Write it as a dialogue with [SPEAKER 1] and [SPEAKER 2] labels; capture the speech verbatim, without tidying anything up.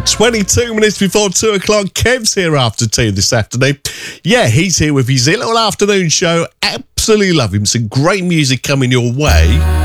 [SPEAKER 1] twenty-two minutes before two o'clock. Kev's here after two this afternoon. Yeah, he's here with his little afternoon show. Absolutely love him. Some great music coming your way.